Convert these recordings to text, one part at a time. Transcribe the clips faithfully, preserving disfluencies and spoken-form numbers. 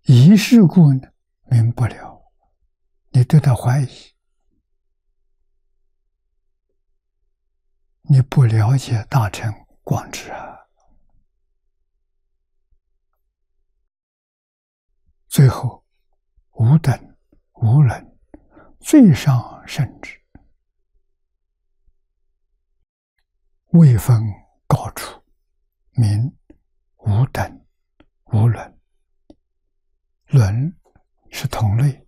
疑是故呢，明不了，你对他怀疑，你不了解大乘广智啊。最后，无等无能，最上圣智，位分高处，名无等无伦。伦是同类，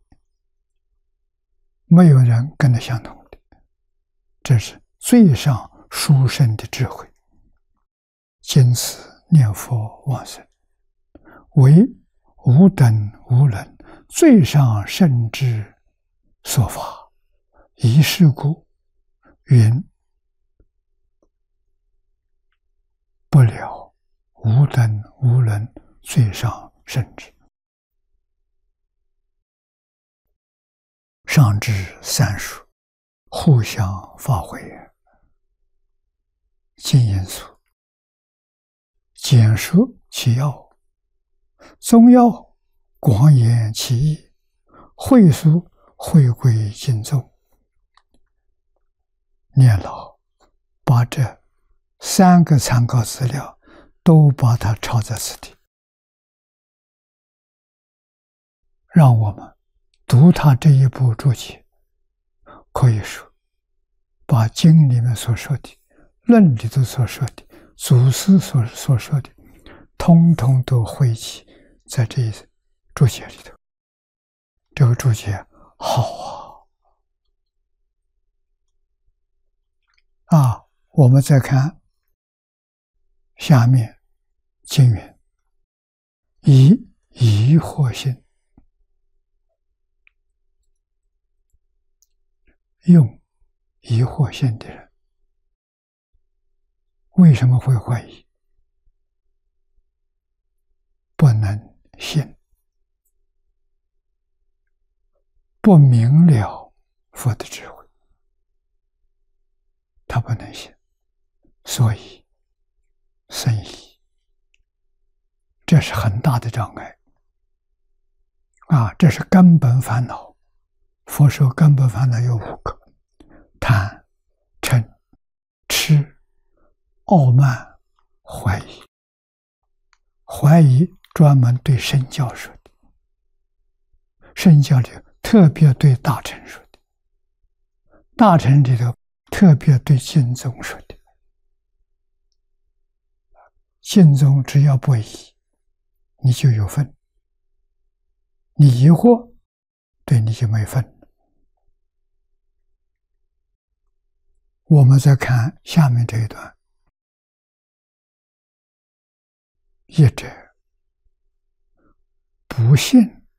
没有人跟他相同的，这是最上殊胜的智慧。今此念佛往生，为无等无伦，最上圣智所发。疑是故，云不了无等无伦，最上圣智。上至三数，互相发挥。经因素，简述其要，宗要广言其意，会疏会归经宗。念老把这三个参考资料都把它抄在此地，让我们读他这一部注解，可以说把经里面所说的、论里头所说的、祖师所所说的，通通都汇集在这一注解里头。这个注解好啊！啊，我们再看下面经云：以疑惑心。用疑惑心的人为什么会怀疑？不能信，不明了佛的智慧，他不能信，所以生疑，这是很大的障碍啊！这是根本烦恼。佛说根本烦恼有五个：贪、嗔、痴、傲慢、怀疑。怀疑专门对圣教说的，圣教里特别对大乘说的，大乘里头特别对经宗说的。经宗只要不疑，你就有份；你疑惑，对你就没份。我们再看下面这一段：一者不信